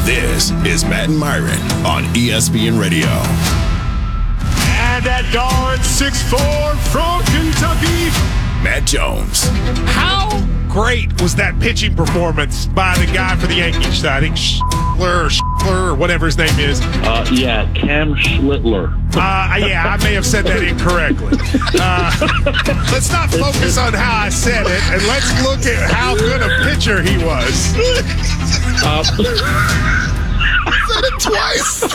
This is Matt and Myron on ESPN Radio. And that guard, 6'4", from Kentucky, Matt Jones. How great was that pitching performance by the guy for the Yankees? I think Schlittler, or whatever his name is. Cam Schlittler. I may have said that incorrectly. Let's not focus on how I said it, and let's look at how good a pitcher he was. I said it twice.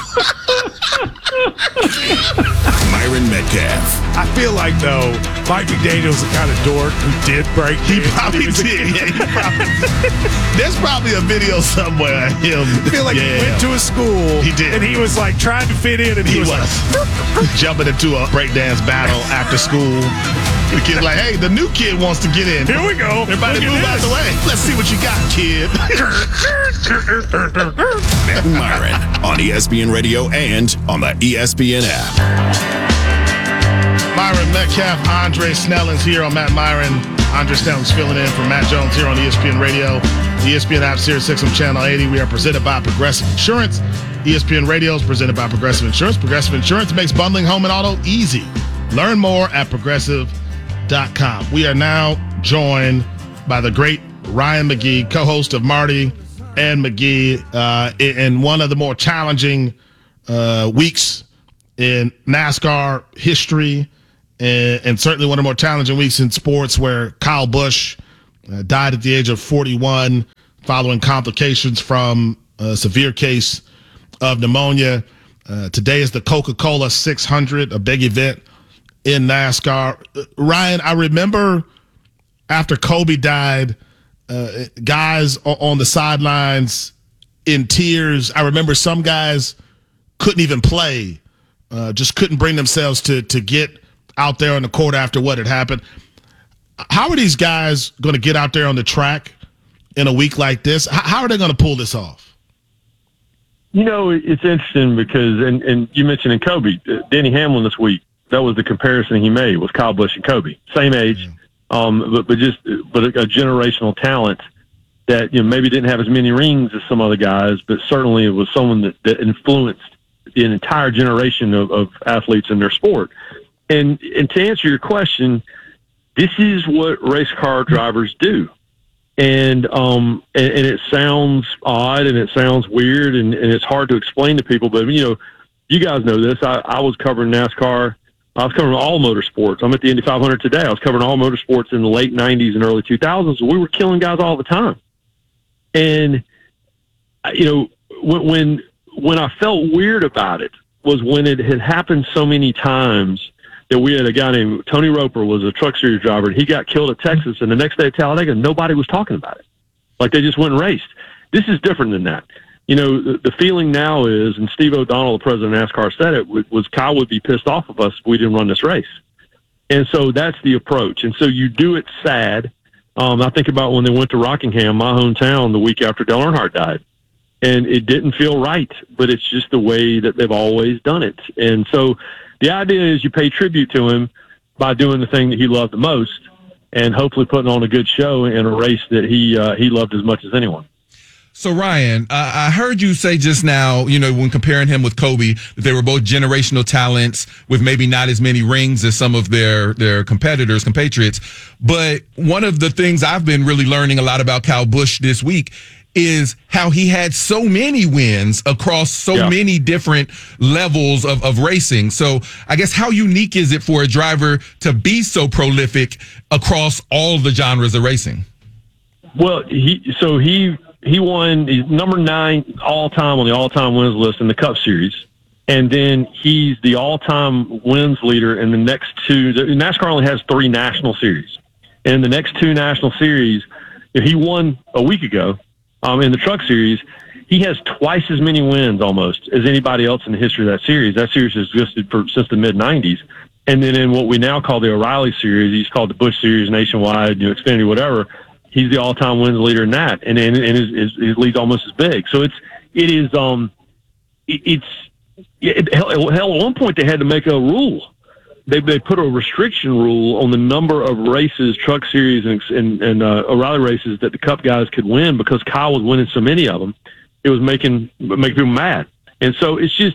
Myron Metcalf. I feel like, though, Mike McDaniel's the kind of dork who did break. He probably did. There's probably a video somewhere of him. I feel like he went to a school. He did. And he was like trying to fit in, and he was like, jumping into a breakdance battle after school. The kid's like, hey, the new kid wants to get in. here we go. Everybody move out the way. Let's see what you got, kid. Matt and Myron on ESPN Radio and on the ESPN app. Myron Metcalf, Andre Snelling's here on Matt Myron. Andre Snelling's filling in for Matt Jones here on ESPN Radio. The ESPN app, Sirius XM Channel 80. We are presented by Progressive Insurance. ESPN Radio is presented by Progressive Insurance. Progressive Insurance makes bundling home and auto easy. Learn more at progressive.com. We are now joined by the great Ryan McGee, co-host of Marty and McGee, in one of the more challenging weeks in NASCAR history, and certainly one of the more challenging weeks in sports, where Kyle Busch died at the age of 41 following complications from a severe case of pneumonia. Today is the Coca-Cola 600, a big event in NASCAR. Ryan, I remember after Kobe died, guys on the sidelines in tears. I remember some guys couldn't even play, just couldn't bring themselves to get out there on the court after what had happened. How are these guys going to get out there on the track in a week like this? How are they going to pull this off? You know, it's interesting because, and you mentioned in Kobe, Denny Hamlin this week, that was the comparison he made, was Kyle Busch and Kobe. Same age, but a generational talent that, you know, maybe didn't have as many rings as some other guys, but certainly it was someone that influenced an entire generation of athletes in their sport. And to answer your question, this is what race car drivers do. And it sounds odd and it sounds weird and it's hard to explain to people, but, you know, you guys know this. I was covering NASCAR. I was covering all motorsports. I'm at the Indy 500 today. I was covering all motorsports in the late 90s and early 2000s. We were killing guys all the time. And, you know, when I felt weird about it was when it had happened so many times that we had a guy named Tony Roper, was a truck series driver, and he got killed at Texas, and the next day at Talladega, nobody was talking about it. Like, they just went and raced. This is different than that. You know, the feeling now is, and Steve O'Donnell, the president of NASCAR, said it, was Kyle would be pissed off of us if we didn't run this race. And so that's the approach. And so you do it sad. I think about when they went to Rockingham, my hometown, the week after Dale Earnhardt died. And it didn't feel right, but it's just the way that they've always done it. And so the idea is you pay tribute to him by doing the thing that he loved the most and hopefully putting on a good show in a race that he loved as much as anyone. So, Ryan, I heard you say just now, you know, when comparing him with Kobe, that they were both generational talents with maybe not as many rings as some of their competitors, compatriots. But one of the things I've been really learning a lot about Kyle Busch this week is how he had so many wins across so many different levels of racing. So I guess how unique is it for a driver to be so prolific across all the genres of racing? Well, he won, he's number 9 all-time on the all-time wins list in the Cup Series. And then he's the all-time wins leader in the next two. NASCAR only has 3 national series. And in the next 2 national series, he won a week ago in the Truck Series. He has twice as many wins almost as anybody else in the history of that series. That series has existed since the mid-'90s. And then in what we now call the O'Reilly Series, he's called the Busch Series, Nationwide, Xfinity, whatever. He's the all-time wins leader in that, and his lead's almost as big. So hell, at one point they had to make a rule. They put a restriction rule on the number of races, Truck Series and O'Reilly races that the Cup guys could win because Kyle was winning so many of them. It was making people mad. And so it's just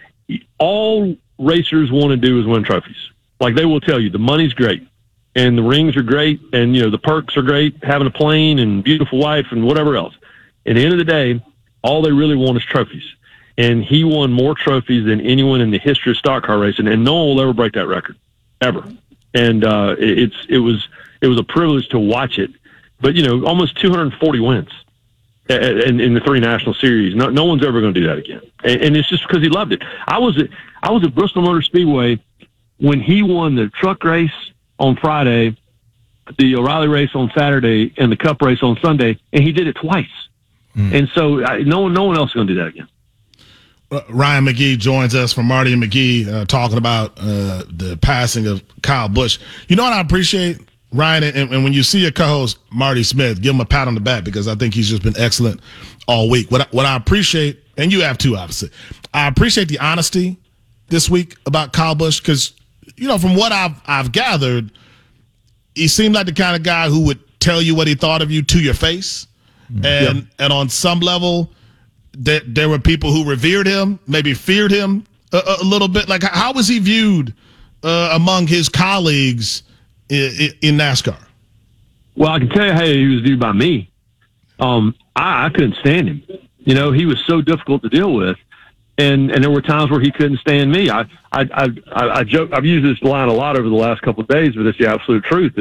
all racers want to do is win trophies. Like they will tell you, the money's great and the rings are great and, the perks are great, having a plane and beautiful wife and whatever else. At the end of the day, all they really want is trophies. And he won more trophies than anyone in the history of stock car racing, and no one will ever break that record, ever. And it was a privilege to watch it. But, almost 240 wins in the 3 national series. No one's ever going to do that again. And it's just because he loved it. I was at Bristol Motor Speedway when he won the truck race on Friday, the O'Reilly race on Saturday, and the Cup race on Sunday, and he did it twice. And so no one else is going to do that again. Ryan McGee joins us from Marty and McGee talking about the passing of Kyle Busch. You know what I appreciate, Ryan, and when you see your co-host Marty Smith, give him a pat on the back because I think he's just been excellent all week. What I appreciate, and you have too, obviously, I appreciate the honesty this week about Kyle Busch because, from what I've gathered, he seemed like the kind of guy who would tell you what he thought of you to your face. And on some level, there were people who revered him, maybe feared him a little bit. Like, how was he viewed among his colleagues in NASCAR? Well, I can tell you how he was viewed by me. I couldn't stand him. He was so difficult to deal with, and there were times where he couldn't stand me. I joke. I've used this line a lot over the last couple of days, but it's the absolute truth.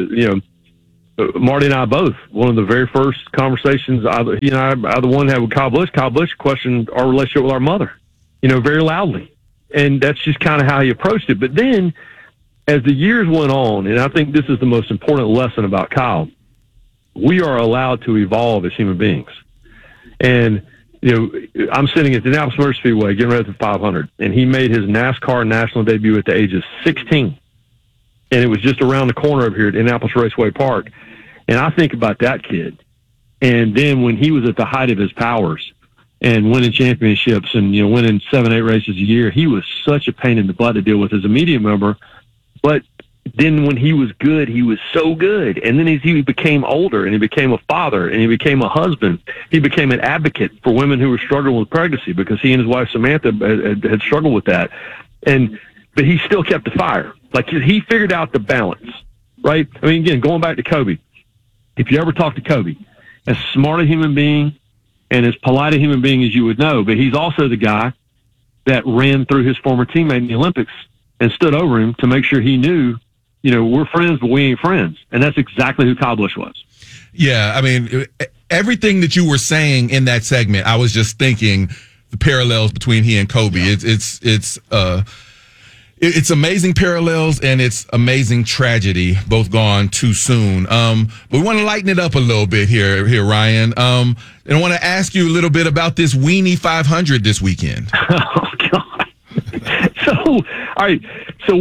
Marty and I both, one of the very first conversations he and I either one had with Kyle Busch questioned our relationship with our mother, very loudly. And that's just kind of how he approached it. But then as the years went on, and I think this is the most important lesson about Kyle, we are allowed to evolve as human beings. And, I'm sitting at the Indianapolis Motor Speedway getting ready for 500, and he made his NASCAR national debut at the age of 16. And it was just around the corner over here at Indianapolis Raceway Park. And I think about that kid. And then when he was at the height of his powers and winning championships and, winning 7-8 races a year, he was such a pain in the butt to deal with as a media member. But then when he was good, he was so good. And then as he became older and he became a father and he became a husband, he became an advocate for women who were struggling with pregnancy because he and his wife Samantha had struggled with that. But he still kept the fire. Like, he figured out the balance, right? I mean, again, going back to Kobe, if you ever talk to Kobe, as smart a human being and as polite a human being as you would know, but he's also the guy that ran through his former teammate in the Olympics and stood over him to make sure he knew, we're friends, but we ain't friends. And that's exactly who Kyle Busch was. Yeah, I mean, everything that you were saying in that segment, I was just thinking the parallels between he and Kobe. Yeah. It's amazing parallels and it's amazing tragedy, both gone too soon. But we want to lighten it up a little bit here, Ryan. And I want to ask you a little bit about this Weenie 500 this weekend. Oh God! All right. So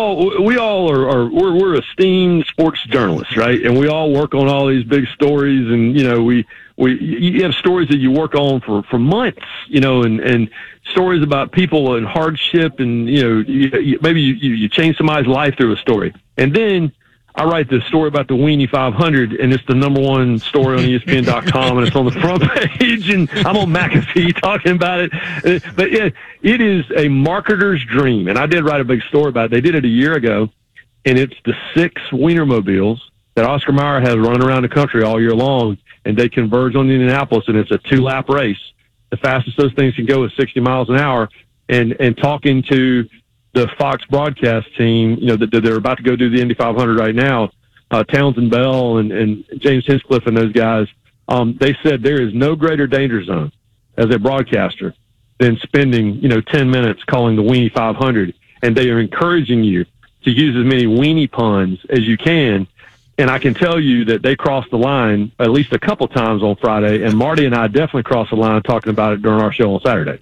we're esteemed sports journalists, right? And we all work on all these big stories, and you have stories that you work on for months, and stories about people and hardship, and maybe you change somebody's life through a story. And then I write this story about the Weenie 500, and it's the #1 story on ESPN.com, and it's on the front page, and I'm on McAfee talking about it. But it is a marketer's dream, and I did write a big story about it. They did it a year ago, and it's the 6 Wienermobiles that Oscar Mayer has running around the country all year long, and they converge on Indianapolis, and it's a 2-lap race. The fastest those things can go is 60 miles an hour. And talking to the Fox broadcast team, that they're about to go do the Indy 500 right now, Townsend Bell and James Hinchcliffe and those guys, they said there is no greater danger zone as a broadcaster than spending, 10 minutes calling the Weenie 500. And they are encouraging you to use as many weenie puns as you can. And I can tell you that they crossed the line at least a couple times on Friday, and Marty and I definitely crossed the line talking about it during our show on Saturday.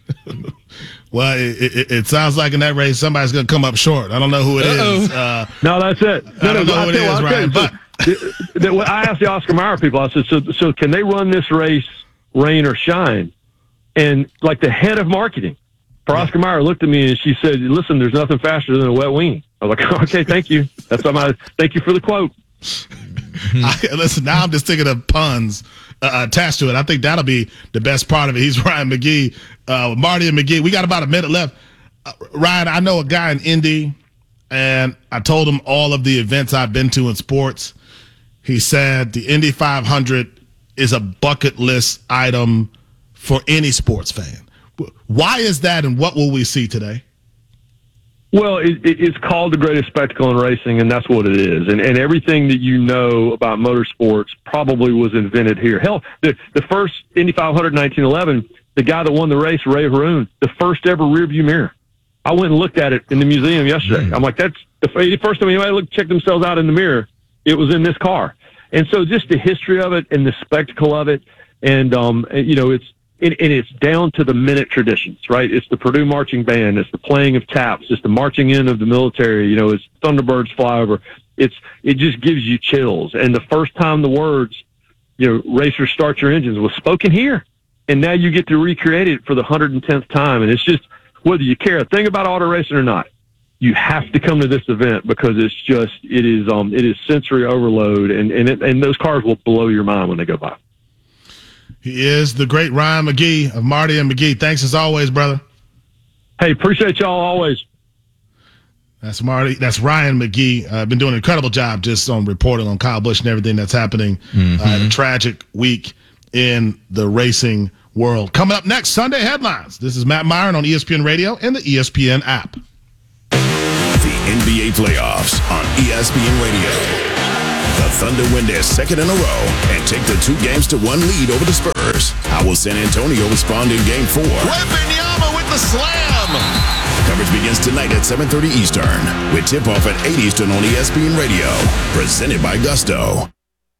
Well, it sounds like in that race somebody's going to come up short. I don't know who it is. No, that's it. I don't know who it is, Ryan. But I asked the Oscar Mayer people, I said, so can they run this race rain or shine? And like the head of marketing for Oscar Mayer looked at me and she said, listen, there's nothing faster than a wet weenie. I was like, okay, thank you. Thank you for the quote. Listen, now I'm just thinking of puns attached to it. I think that'll be the best part of it. He's Ryan McGee, Marty and McGee. We got about a minute left. Ryan, I know a guy in Indy, and I told him all of the events I've been to in sports. He said the Indy 500 is a bucket list item for any sports fan. Why is that, and what will we see today? Well, it's called the greatest spectacle in racing, and that's what it is. And everything that you know about motorsports probably was invented here. Hell, the first Indy 500 in 1911, the guy that won the race, Ray Haroon, the first ever rearview mirror. I went and looked at it in the museum yesterday. I'm like, that's the first time anybody checked themselves out in the mirror. It was in this car. And so just the history of it and the spectacle of it, and it's down to the minute traditions, right? It's the Purdue Marching Band. It's the playing of taps. It's the marching in of the military. It's Thunderbirds fly over. It just gives you chills. And the first time the words, racers start your engines was spoken here. And now you get to recreate it for the 110th time. And it's just, whether you care a thing about auto racing or not, you have to come to this event because it is sensory overload, and those cars will blow your mind when they go by. He is the great Ryan McGee of Marty and McGee. Thanks as always, brother. Hey, appreciate y'all always. That's Marty. That's Ryan McGee. Been doing an incredible job just on reporting on Kyle Busch and everything that's happening. A tragic week in the racing world. Coming up next, Sunday headlines. This is Matt Myron on ESPN Radio and the ESPN app. The NBA playoffs on ESPN Radio. The Thunder win their second in a row and take the 2-1 lead over the Spurs. How will San Antonio respond in Game 4? Wembanyama with the slam. Coverage begins tonight at 7:30 Eastern with tip-off at 8 Eastern on ESPN Radio. Presented by Gusto.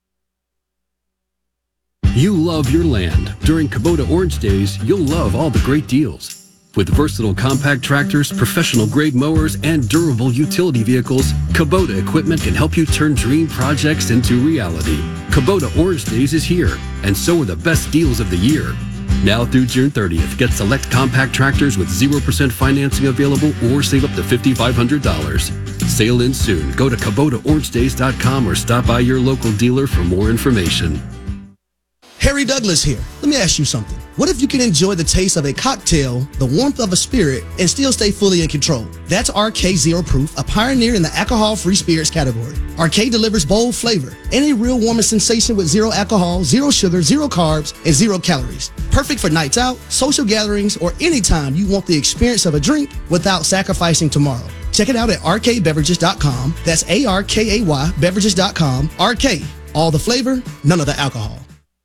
You love your land. During Kubota Orange Days, you'll love all the great deals. With versatile compact tractors, professional-grade mowers, and durable utility vehicles, Kubota equipment can help you turn dream projects into reality. Kubota Orange Days is here, and so are the best deals of the year. Now through June 30th, get select compact tractors with 0% financing available or save up to $5,500. Sale ends soon. Go to KubotaOrangeDays.com or stop by your local dealer for more information. Harry Douglas here. Let me ask you something. What if you can enjoy the taste of a cocktail, the warmth of a spirit, and still stay fully in control? That's RK Zero Proof, a pioneer in the alcohol-free spirits category. RK delivers bold flavor and a real warming sensation with zero alcohol, zero sugar, zero carbs, and 0 calories. Perfect for nights out, social gatherings, or anytime you want the experience of a drink without sacrificing tomorrow. Check it out at rkbeverages.com. That's ARKAY beverages.com. RK, all the flavor, none of the alcohol.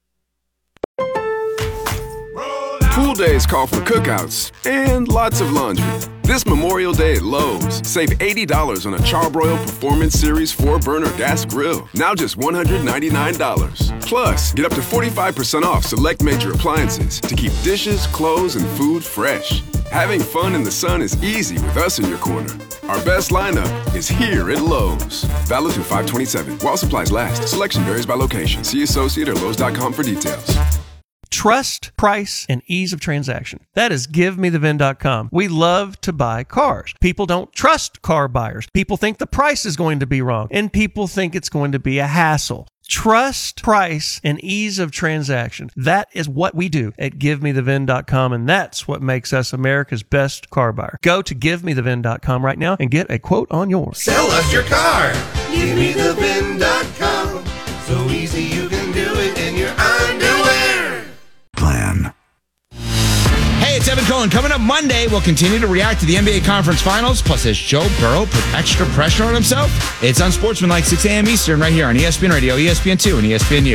Pool days call for cookouts and lots of laundry. This Memorial Day at Lowe's, save $80 on a Charbroil Performance Series 4-burner gas grill. Now just $199. Plus, get up to 45% off select major appliances to keep dishes, clothes, and food fresh. Having fun in the sun is easy with us in your corner. Our best lineup is here at Lowe's. Valid through 5/27. While supplies last. Selection varies by location. See associate or Lowe's.com for details. Trust, price, and ease of transaction. That is GiveMeTheVin.com. We love to buy cars. People don't trust car buyers. People think the price is going to be wrong, and people think it's going to be a hassle. Trust, price, and ease of transaction. That is what we do at GiveMeTheVin.com, and that's what makes us America's best car buyer. Go to GiveMeTheVin.com right now and get a quote on yours. Sell us your car. GiveMeTheVin.com. So easy you can do it in your underwear. Plan. Hey, it's Evan Cohen. Coming up Monday, we'll continue to react to the NBA Conference Finals. Plus, has Joe Burrow put extra pressure on himself? It's Unsportsmanlike, 6 a.m. Eastern, right here on ESPN Radio, ESPN2, and ESPNU.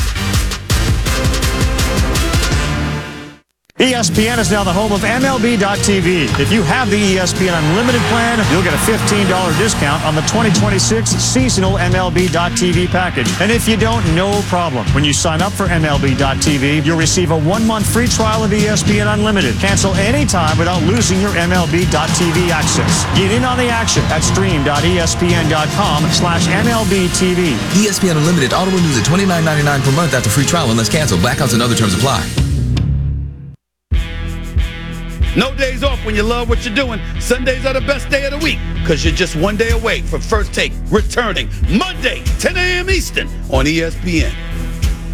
ESPN is now the home of MLB.tv. If you have the ESPN Unlimited plan, you'll get a $15 discount on the 2026 seasonal MLB.tv package. And if you don't, no problem. When you sign up for MLB.tv, you'll receive a 1-month free trial of ESPN Unlimited. Cancel anytime without losing your MLB.tv access. Get in on the action at stream.espn.com/MLBTV. ESPN Unlimited auto renews at $29.99 per month after free trial unless canceled. Blackouts and other terms apply. No days off when you love what you're doing. Sundays are the best day of the week because you're just one day away from First Take returning Monday, 10 a.m. Eastern on ESPN.